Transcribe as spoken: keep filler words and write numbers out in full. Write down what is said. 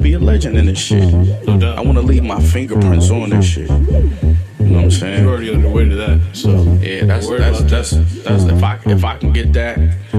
be a legend in this shit. No doubt. I want to leave my fingerprints on this shit. You know what I'm saying? You're already on the way to that. So yeah, that's that's that's that's, that's if I if I can get that.